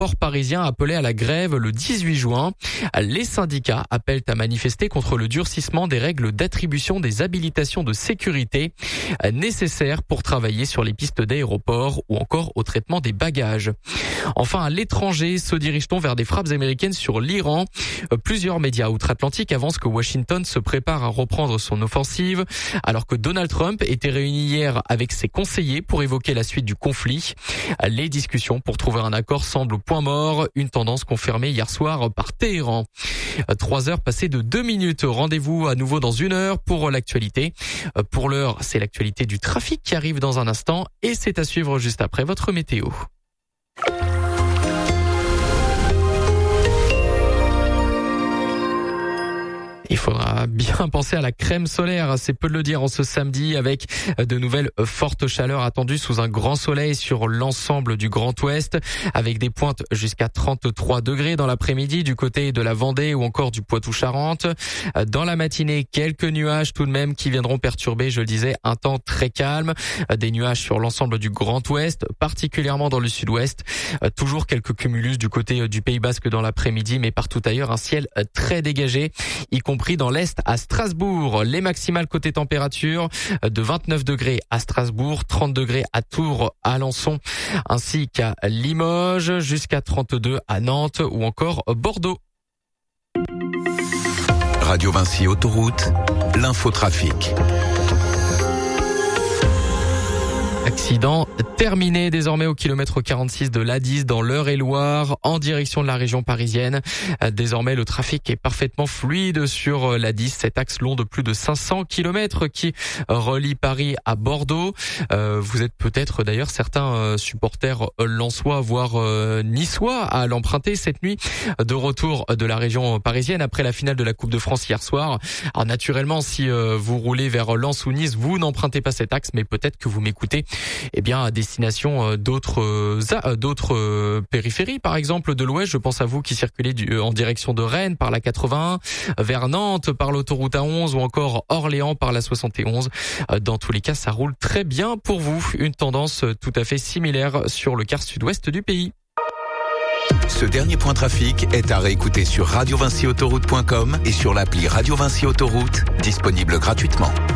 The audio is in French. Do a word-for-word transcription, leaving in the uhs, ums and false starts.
aéroports parisiens appelaient à la grève le dix-huit juin. Les syndicats appellent à manifester contre le durcissement des règles d'attribution des habilitations de sécurité nécessaires pour travailler sur les pistes d'aéroports ou encore au traitement des bagages. Enfin, à l'étranger, se dirige-t-on vers des frappes américaines sur l'Iran. Plusieurs médias outre-Atlantique avancent que Washington se prépare à reprendre son offensive, alors que Donald Trump était réuni hier avec ses conseillers pour évoquer la suite du conflit. Les discussions pour trouver un accord semblent au point mort, une tendance confirmée hier soir par Téhéran. Trois heures passées de deux minutes. Rendez-vous à nouveau dans une heure pour l'actualité. Pour l'heure, c'est l'actualité du trafic qui arrive dans un instant et c'est à suivre juste après votre météo. Il faudra bien penser à la crème solaire, c'est peu de le dire en ce samedi avec de nouvelles fortes chaleurs attendues sous un grand soleil sur l'ensemble du Grand Ouest avec des pointes jusqu'à trente-trois degrés dans l'après-midi du côté de la Vendée ou encore du Poitou-Charentes. Dans la matinée, quelques nuages tout de même qui viendront perturber, je le disais, un temps très calme. Des nuages sur l'ensemble du Grand Ouest, particulièrement dans le Sud-Ouest. Toujours quelques cumulus du côté du Pays Basque dans l'après-midi, mais partout ailleurs un ciel très dégagé, y compris dans l'Est à Strasbourg. Les maximales côté température de vingt-neuf degrés à Strasbourg, trente degrés à Tours, à Alençon, ainsi qu'à Limoges, jusqu'à trente-deux à Nantes ou encore Bordeaux. Radio Vinci Autoroute, l'infotrafic. Accident terminé désormais au kilomètre quarante-six de l'A dix dans l'Eure-et-Loire en direction de la région parisienne. Désormais, le trafic est parfaitement fluide sur l'A dix, cet axe long de plus de cinq cents kilomètres qui relie Paris à Bordeaux. Euh, vous êtes peut-être d'ailleurs certains supporters lensois, voire niçois à l'emprunter cette nuit de retour de la région parisienne après la finale de la Coupe de France hier soir. Alors naturellement, si vous roulez vers Lens ou Nice, vous n'empruntez pas cet axe, mais peut-être que vous m'écoutez eh bien à destination d'autres d'autres périphéries, par exemple de l'Ouest. Je pense à vous qui circulez du, en direction de Rennes par la quatre-vingt-un, vers Nantes par l'autoroute A onze ou encore Orléans par la soixante et onze. Dans tous les cas, ça roule très bien pour vous. Une tendance tout à fait similaire sur le quart sud-ouest du pays. Ce dernier point trafic est à réécouter sur radio vinci autoroute point com et sur l'appli Radio Vinci Autoroute, disponible gratuitement.